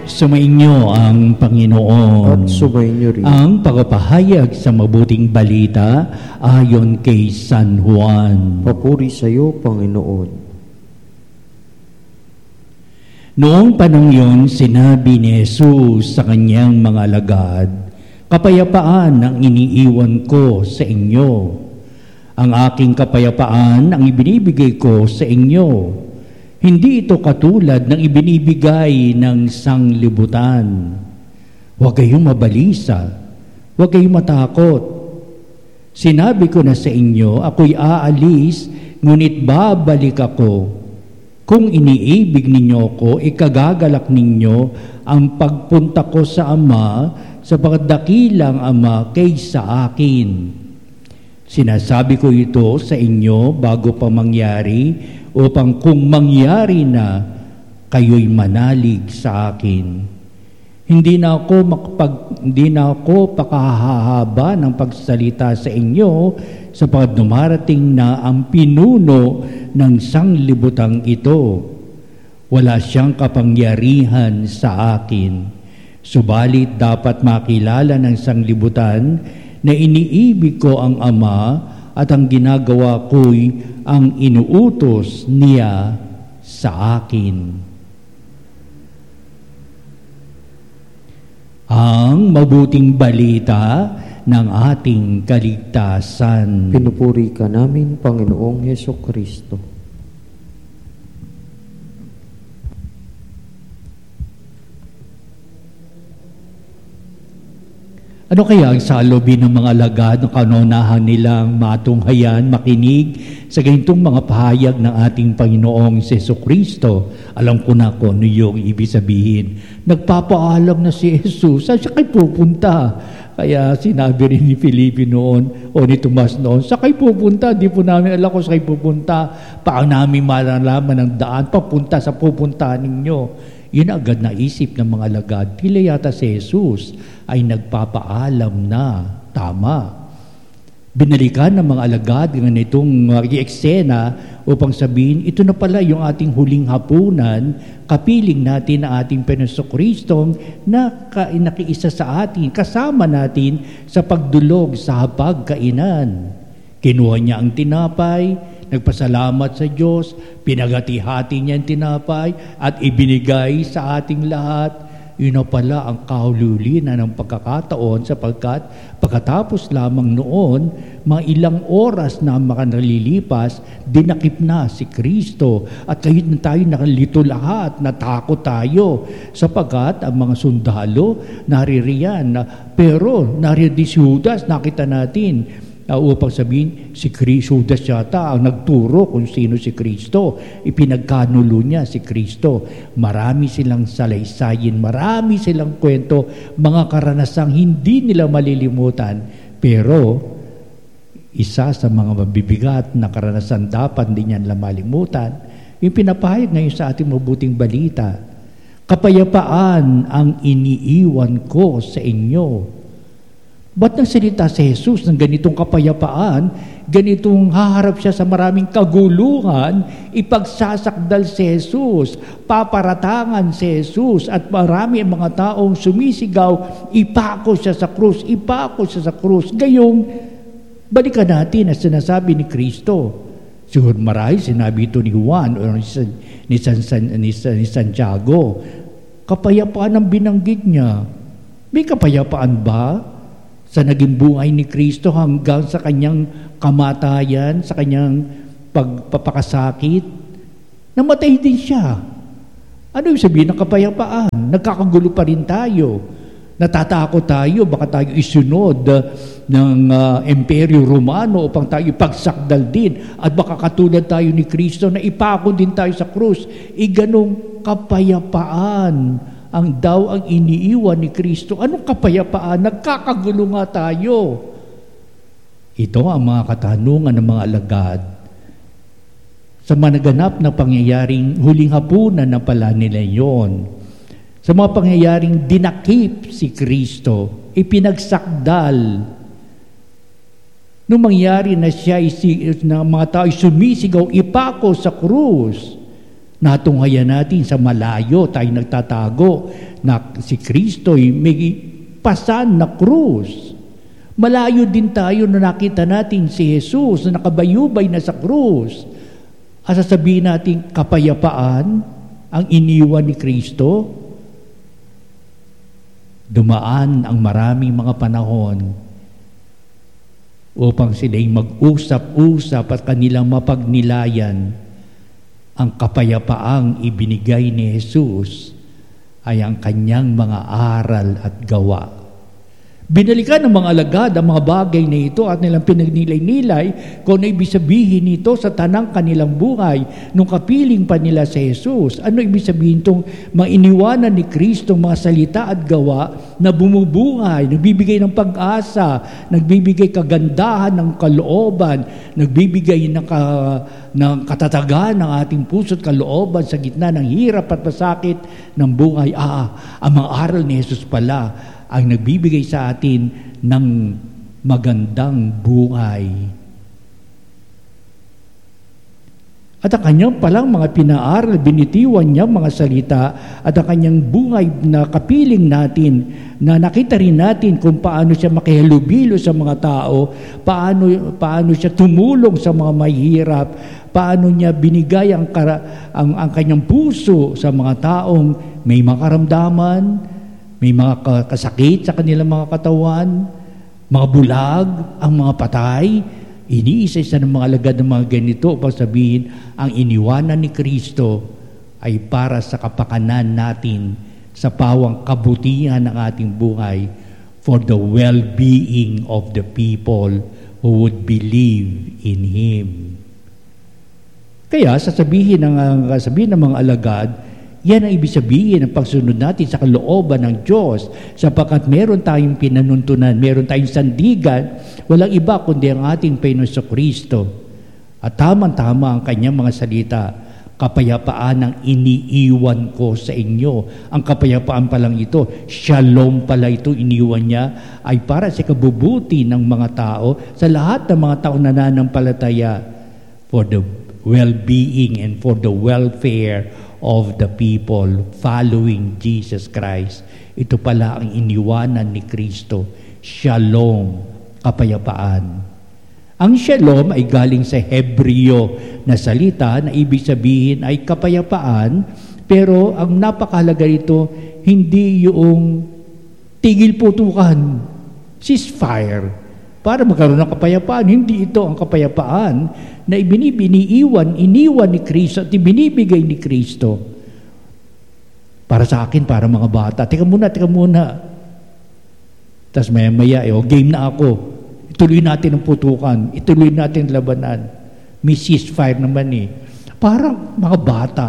Sumainyo ang Panginoon. At sumainyo rin. Ang pagpapahayag sa mabuting balita ayon kay San Juan. Papuri sa iyo, Panginoon. Noong panahon yun, sinabi ni Jesus sa kanyang mga alagad, "Kapayapaan ang iniiwan ko sa inyo. Ang aking kapayapaan ang ibinibigay ko sa inyo. Hindi ito katulad ng ibinibigay ng sanglibutan. Huwag kayong mabalisa, huwag kayong matakot. Sinabi ko na sa inyo, ako'y aalis, ngunit babalik ako. Kung iniibig ninyo ako, ikagagalak ninyo ang pagpunta ko sa Ama, sapagkat dakilang Ama kaysa akin. Sinasabi ko ito sa inyo bago pa mangyari, upang kung mangyari na, kayo'y manalig sa akin. Hindi na ako pakahahaba ng pagsalita sa inyo, sapagkat dumarating na ang pinuno ng sanglibutang ito. Wala siyang kapangyarihan sa akin. Subalit dapat makilala ng sanglibutan na iniibig ko ang Ama at ang ginagawa ko'y ang inuutos niya sa akin." Ang mabuting balita ng ating kaligtasan. Pinupuri ka namin, Panginoong Hesukristo. Ano kaya ang salubin ng mga alagad na kanunahan nilang matunghayan, makinig sa ganitong mga pahayag ng ating Panginoong Jesucristo? Alam ko na kung ano yung ibig sabihin. Nagpapaalam na si Jesus, saan siya kayo pupunta? Kaya sinabi rin ni Felipe noon, o ni Tomas noon, saan kayo pupunta? Di po namin alam kung saan kayo pupunta. Paano namin malalaman ng daan papunta sa pupuntahan ninyo? Yun agad naisip ng mga alagad. Tila yata si Jesus ay nagpapaalam na. Tama. Binalikan ng mga alagad ng itong eksena upang sabihin, ito na pala yung ating huling hapunan, kapiling natin na ating Panginoong na nakiisa sa atin, kasama natin sa pagdulog sa hapagkainan. Kinuha niya ang tinapay, nagpasalamat sa Diyos, pinagati-hati niya ang tinapay at ibinigay sa ating lahat. Yun na pala ang kahululinan ng pagkakataon, sapagkat pagkatapos lamang noon, mga ilang oras na makanalilipas, dinakip na si Kristo. At kahit na tayo nakalito lahat, natakot tayo, sapagkat ang mga sundalo naririyan. Pero naririyan si Judas, nakita natin, upang sabihin, si Judas yata ang nagturo kung sino si Kristo. Ipinagkanulo niya si Kristo. Marami silang salaysayin, marami silang kwento, mga karanasang hindi nila malilimutan. Pero isa sa mga mabibigat na karanasan dapat hindi niya malimutan, yung pinapahayag ngayon sa ating mabuting balita. Kapayapaan ang iniiwan ko sa inyo. Ba't nagsalita si Jesus ng ganitong kapayapaan, ganitong haharap siya sa maraming kaguluhan, ipagsasakdal si Jesus, paparatangan si Jesus, at marami ang mga taong sumisigaw, ipako siya sa krus, ipako siya sa krus. Gayong, balikan natin ang sinasabi ni Kristo. Siguro marahil sinabi ito ni Juan o ni Santiago. Kapayapaan ang binanggit niya. May kapayapaan ba sa naging buhay ni Kristo hanggang sa kanyang kamatayan, sa kanyang pagpapakasakit? Namatay din siya. Ano yung sabihin ng kapayapaan? Nagkakagulo pa rin tayo. Natatakot tayo, baka tayo isunod ng Imperyo Romano upang tayo ipagsakdal din. At baka katulad tayo ni Kristo na ipako din tayo sa krus. Ganong kapayapaan ang daw ang iniiwan ni Kristo. Anong kapayapaan? Nagkakagulo nga tayo. Ito ang mga katanungan ng mga alagad. Sa managanap na pangyayaring huling hapunan na pala nila yon. Sa mga pangyayaring dinakip si Kristo, ipinagsakdal. Nung mangyari na siya, na mga tao sumisigaw, ipako sa krus. Natunghayan natin sa malayo, tayo nagtatago. na si Kristo'y may pasan na krus. Malayo din tayo na nakita natin si Jesus na nakabayubay na sa krus. At sasabihin natin, kapayapaan ang iniwan ni Kristo. Dumaan ang maraming mga panahon upang sila'y mag-usap-usap at kanilang mapagnilayan. Ang kapayapaang ibinigay ni Jesus ay ang kanyang mga aral at gawa. Binalikan ng mga alagad ang mga bagay na ito at nilang pinagnilay-nilay kung ano ibig sabihin nito sa tanang kanilang buhay nung kapiling pa nila sa Jesus. Ano ibig sabihin itong mga iniwanan ni Kristo, mga salita at gawa na bumubuhay, nagbibigay ng pag-asa, nagbibigay kagandahan ng kalooban, nagbibigay ng katatagan ng ating puso at kalooban sa gitna ng hirap at masakit ng buhay. Ang mga aral ni Jesus pala ang nagbibigay sa atin ng magandang buhay. At ang kanyang palang mga pinaaral, binitiwan niya mga salita at ang kanyang buhay na kapiling natin, na nakita rin natin kung paano siya makihalubilo sa mga tao, paano siya tumulong sa mga mahihirap, paano niya binigay ang kanyang puso sa mga taong may mga karamdaman, may mga kasakit sa kanilang mga katawan, mga bulag, ang mga patay. Iniisa-isa ng mga alagad ng mga ganito upang sabihin, ang iniwanan ni Kristo ay para sa kapakanan natin, sa pawang kabutihan ng ating buhay, for the well-being of the people who would believe in Him. Kaya sasabihin ng mga alagad, yan ang ibig sabihin ng pagsunod natin sa kalooban ng Diyos, sapagkat meron tayong pinanuntunan, meron tayong sandigan, walang iba kundi ang ating Panginoon Kristo. At tamang-tama ang kanyang mga salita, kapayapaan ang iniiwan ko sa inyo. Ang kapayapaan pa lang ito, shalom pala ito, iniwan niya, ay para sa kabubuti ng mga tao, sa lahat ng mga tao na nananampalataya, for the well-being and for the welfare of the people following Jesus Christ. Ito pala ang iniwanan ni Kristo. Shalom, kapayapaan. Ang shalom ay galing sa Hebreo na salita na ibig sabihin ay kapayapaan, pero ang napakahalaga nito, hindi yung tigil putukan, ceasefire, para magkaroon ng kapayapaan. Hindi ito ang kapayapaan na iniwan ni Kristo at ibinibigay ni Kristo. Para sa akin, para mga bata, teka muna. Tapos maya, game na ako. Ituloy natin ang putukan, ituloy natin ang labanan. May ceasefire naman Parang mga bata.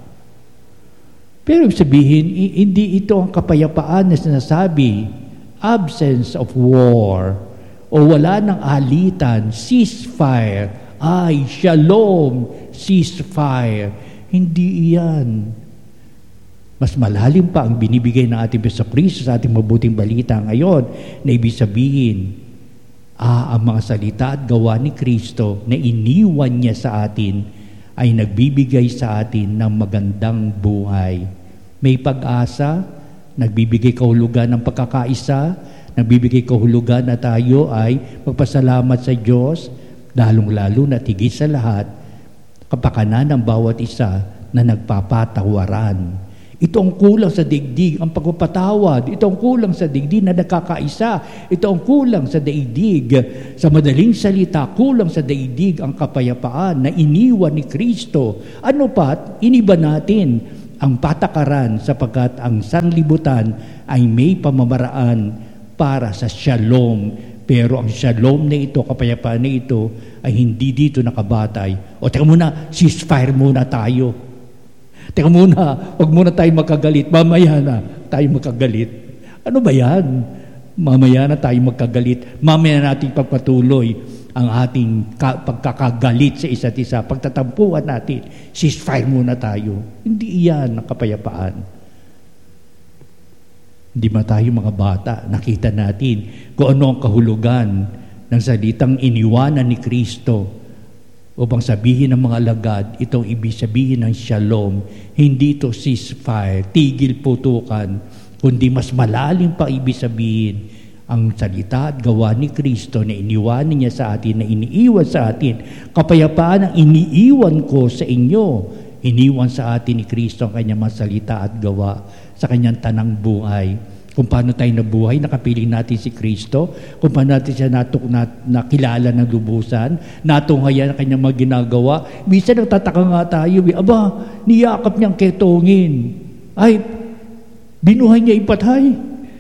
Pero sabihin, hindi ito ang kapayapaan na sinasabi. Absence of war, o wala ng alitan, ceasefire, ay shalom, ceasefire. Hindi iyan. Mas malalim pa ang binibigay ng ating Kristo sa ating mabuting balita ngayon, na ibig sabihin, ang mga salita at gawa ni Kristo na iniwan niya sa atin ay nagbibigay sa atin ng magandang buhay. May pag-asa, nagbibigay kahulugan ng pagkakaisa, nagbibigay kahulugan na tayo ay magpasalamat sa Diyos, lalong-lalo na tigil sa lahat, kapakanan ng bawat isa na nagpapatawaran. Ito ang kulang sa digdig, ang pagpapatawad. Ito ang kulang sa digdig na nagkakaisa. Ito ang kulang sa daigdig. Sa madaling salita, kulang sa daigdig ang kapayapaan na iniwan ni Kristo. Ano pat, iniba natin ang patakaran sapagkat ang sanlibutan ay may pamamaraan para sa shalom. Pero ang shalom na ito, kapayapaan na ito, ay hindi dito nakabatay. O teka muna, ceasefire muna tayo. Teka muna, huwag muna tayo magkagalit. Mamaya na tayo magkagalit. Ano ba yan? Mamaya na tayo magkagalit. Mamaya natin pagpatuloy ang ating pagkakagalit sa isa't isa. Pagtatampuan natin, ceasefire muna tayo. Hindi iyan ang kapayapaan. Hindi ba tayo mga bata, nakita natin kung ano ang kahulugan ng salitang iniwanan ni Kristo upang sabihin ng mga alagad, itong ibig sabihin ng shalom. Hindi ito ceasefire, tigil putukan. kundi mas malalim pa ibig sabihin ang salita at gawa ni Kristo na iniwanan niya sa atin, na iniiwan sa atin. Kapayapaan ang iniiwan ko sa inyo. Iniwan sa atin ni Kristo ang kanyang mga salita at gawa sa kanyang tanang buhay. Kung paano tayo nabuhay, nakapiling natin si Kristo, kung paano natin siya nakilala ng lubusan, natunghayan ang kanyang mga ginagawa. Minsan nagtataka nga tayo, aba, niyakap niyang ketongin. Ay, binuhay niya ipatay.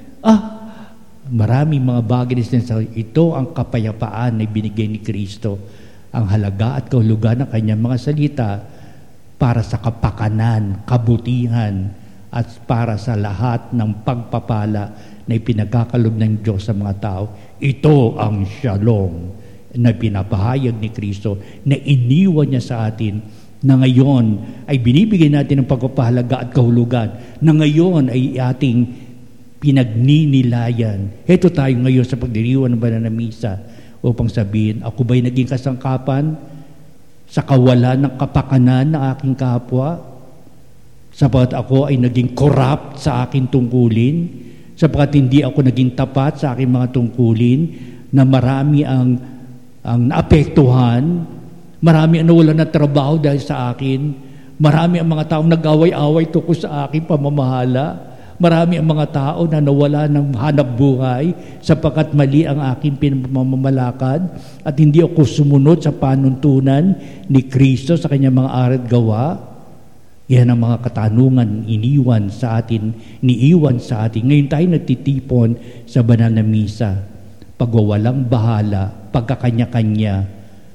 Maraming mga bagay na ito ang kapayapaan na binigay ni Kristo. Ang halaga at kahulugan ng kanyang mga salita para sa kapakanan, kabutihan, at para sa lahat ng pagpapala na ipinagkakalob ng Diyos sa mga tao. Ito ang shalom na pinapahayag ni Kristo na iniwan niya sa atin, na ngayon ay binibigay natin ng pagpapahalaga at kahulugan, na ngayon ay ating pinagninilayan. Heto tayo ngayon sa pagdiriwang ng banal na misa upang sabihin, ako ba'y naging kasangkapan sa kawalan ng kapakanan ng aking kapwa? Sapagat ako ay naging corrupt sa aking tungkulin? Sapagat hindi ako naging tapat sa aking mga tungkulin, na marami ang naapektuhan, marami ang nawalan ng trabaho dahil sa akin, marami ang mga taong nag-away-away tungkol sa aking pamamahala, marami ang mga tao na nawala ng hanap buhay sapagkat mali ang aking pinamamalakad at hindi ako sumunod sa panuntunan ni Kristo sa kanyang mga aral at gawa. Yan ang mga katanungan iniiwan sa atin. Ngayon tayo nagtitipon sa banal na misa. Pagwawalang bahala, pagkakanya-kanya,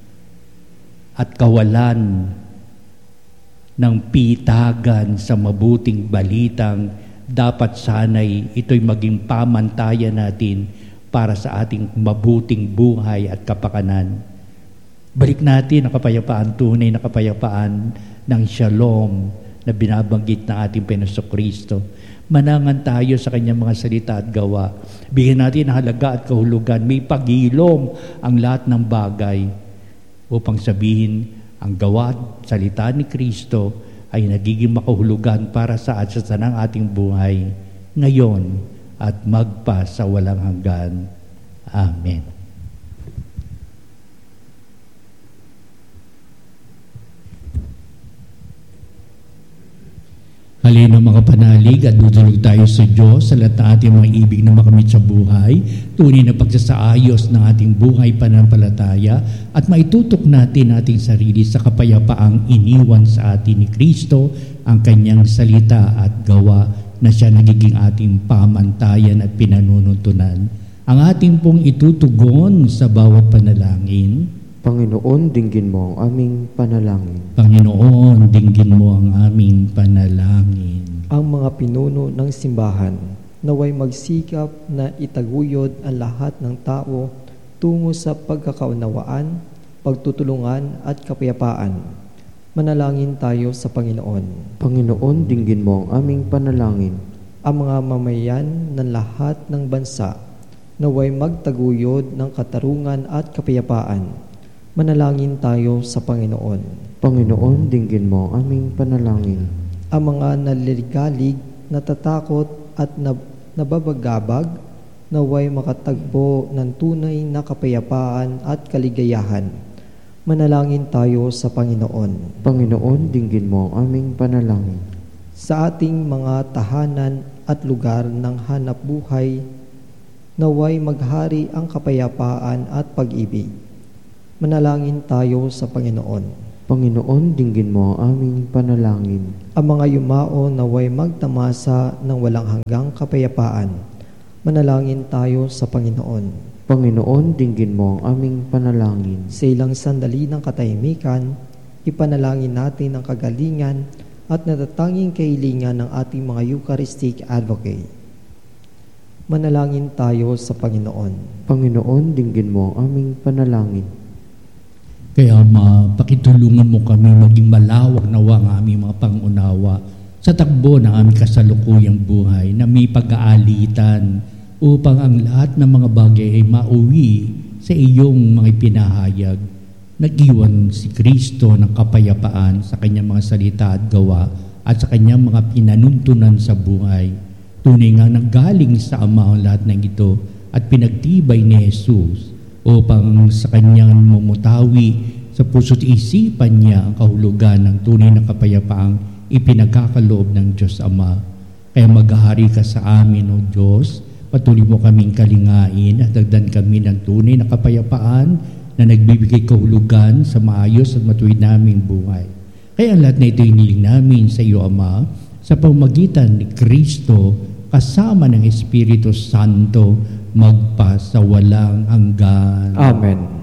at kawalan ng pitagan sa mabuting balitang dapat sana'y ito'y maging pamantayan natin para sa ating mabuting buhay at kapakanan. Balik natin ang kapayapaan, tunay na kapayapaan ng shalom na binabanggit ng ating Panginoong Kristo. Manangan tayo sa kanyang mga salita at gawa. Bigyan natin ang halaga at kahulugan. May pagilom ang lahat ng bagay upang sabihin ang gawa at salita ni Kristo ay nagiging makahulugan para sa tanang ating buhay ngayon at magpa sa walang hanggan. Amen. Halina mga panalig at dudulog tayo sa Diyos sa lahat ng ating mga ibig na makamit sa buhay, tunay na pagsasaayos ng ating buhay pananampalataya at maitutok natin ating sarili sa kapayapaang iniwan sa atin ni Kristo, ang kanyang salita at gawa na siya nagiging ating pamantayan at pinanununtunan. Ang ating pong itutugon sa bawat panalangin. Panginoon, dinggin mo ang aming panalangin. Panginoon, dinggin mo ang aming panalangin. Ang mga pinuno ng simbahan, naway magsikap na itaguyod ang lahat ng tao tungo sa pagkakaunawaan, pagtutulungan at kapayapaan. Manalangin tayo sa Panginoon. Panginoon, dinggin mo ang aming panalangin. Ang mga mamayan ng lahat ng bansa, naway magtaguyod ng katarungan at kapayapaan. Manalangin tayo sa Panginoon. Panginoon, dinggin mo ang aming panalangin. Ang mga naliligalig, natatakot at nababagabag, naway makatagpo ng tunay na kapayapaan at kaligayahan. Manalangin tayo sa Panginoon. Panginoon, dinggin mo ang aming panalangin. Sa ating mga tahanan at lugar ng hanap buhay, naway maghari ang kapayapaan at pag-ibig. Manalangin tayo sa Panginoon. Panginoon, dinggin mo ang aming panalangin. Ang mga yumao naway magtamasa ng walang hanggang kapayapaan. Manalangin tayo sa Panginoon. Panginoon, dinggin mo ang aming panalangin. Sa ilang sandali ng katahimikan, ipanalangin natin ang kagalingan at natatanging kahilingan ng ating mga Eucharistic Advocate. Manalangin tayo sa Panginoon. Panginoon, dinggin mo ang aming panalangin. Kaya pakitulungan mo kami maging malawak nawa ang aming mga pangunawa sa takbo ng aming kasalukuyang buhay na may pag-aalitan upang ang lahat ng mga bagay ay mauwi sa iyong mga pinahayag. Nag-iwan si Kristo ng kapayapaan sa kanyang mga salita at gawa at sa kanyang mga pinanuntunan sa buhay. Tunay nga nanggaling sa Ama ang lahat ng ito at pinagtibay ni Jesus upang sa kanyang mamutawi sa puso't isipan niya ang kahulugan ng tunay na kapayapaang ipinagkakaloob ng Diyos Ama. Kaya maghahari ka sa amin, O Diyos, patuloy mo kaming kalingain at dagdan kami ng tunay na kapayapaan na nagbibigay kahulugan sa maayos at matuwid naming buhay. Kaya ang lahat na ito iniling namin sa iyo, Ama, sa pamamagitan ni Kristo kasama ng Espiritu Santo magpa sa walang hanggan. Amen.